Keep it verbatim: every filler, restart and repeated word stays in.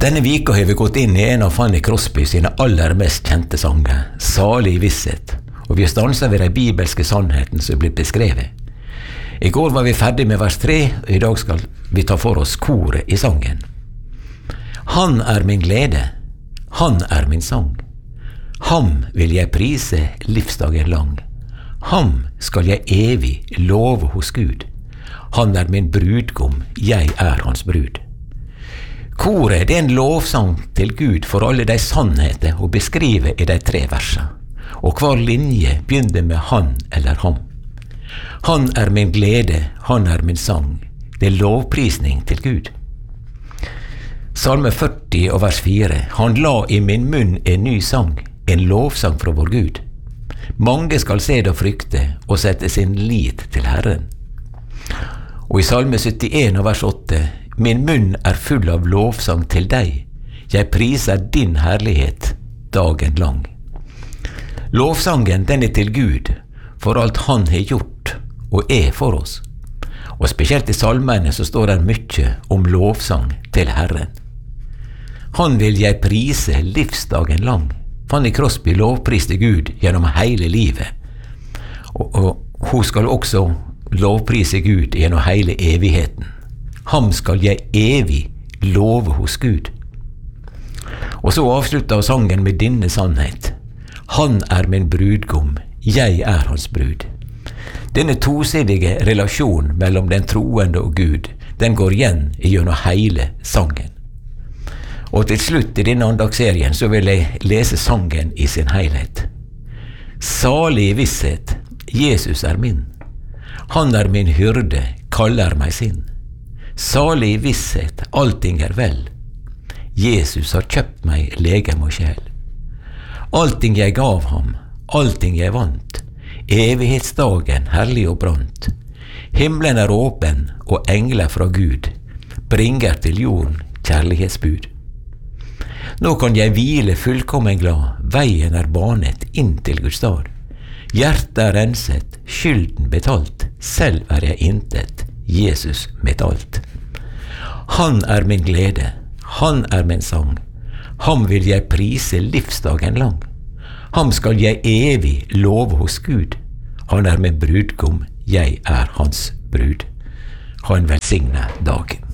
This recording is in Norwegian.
Denne vika har vi gått inn i en av Fanny Crosby sine aller mest kjente sanger, Salig visshet, og vi har stanset ved de bibelske sannheten som er blitt beskrevet. I går var vi ferdig med vers tre, og i dag skal vi ta for oss koret i sangen. Han er min glede, han er min sang. Ham vil jeg prise livsdagen lang. Ham skal jeg evig love hos Gud. Han er min brudgom, jeg er hans brud. Koret det er en lovsang til Gud for alle de sannheter hun beskriver i de tre versene, og hver linje begynner med han eller ham. Han er min glede, han er min sang. Det er lovprisning til Gud. Salme førti og vers fire. Han la i min munn en ny sang, en lovsang fra vår Gud. Mange skal se det og frykte og sette sin lit til Herren. Og i Salme syttien og vers åtte. Min munn er full av lovsang til deg. Jeg priser din herlighet dagen lang. Lovsangen den er til Gud for alt han har gjort og er for oss. Og spesielt i salmene så står det mye om lovsang til Herren. Han vil jeg prise livsdagen lang. Fanny Crosby lovpriste Gud gjennom hele livet. Og, og hun skal også lovprise Gud gjennom hele evigheten. Ham skal jeg evig love hos Gud. Og så avslutter sangen med denne sannhet. Han er min brudgom, jeg er hans brud. Denne tosidige relasjon mellom den troende og Gud, den går igjen gjennom hele sangen. Og til slutt i denne andagsserien så vil jeg lese sangen i sin helhet. Salig visshet, Jesus er min. Han er min hyrde, kaller meg sin. Salig visshet, allting er vel. Jesus har kjøpt meg legem og sjel. Allting jeg gav ham, allting jeg vant. Evighetsdagen herlig og brant. Himmelen er åpen, og engler fra Gud bringer til jorden kjærlighetsbud. Nå kan jeg hvile fullkommen glad, veien er banet inn til Guds stad. Hjertet er renset, skylden betalt, selv er jeg intet, Jesus mitt alt. Han er min glede, han er min sang. Ham vil jeg prise livsdagen lang. Ham skal jeg evig love hos Gud. Han er min brudgom, jeg er hans brud. Ha en velsignet dag.